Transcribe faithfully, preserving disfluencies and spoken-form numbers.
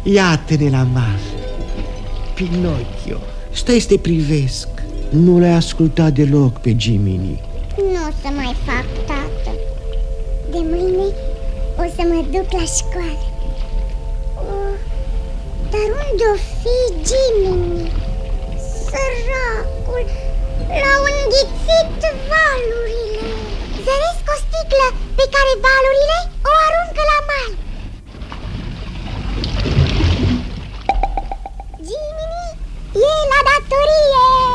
Iată-ne la masă. Pinocchio, stai să te privesc. Nu l-ai ascultat deloc pe Jiminy. Nu o să mai fac, tată. De mâine o să mă duc la școală. Oh, dar unde-o fi Jiminy? Săracul, l-au înghițit valurile. Zăresc o sticlă pe care valurile o aruncă la mal. Jiminy e la datorie.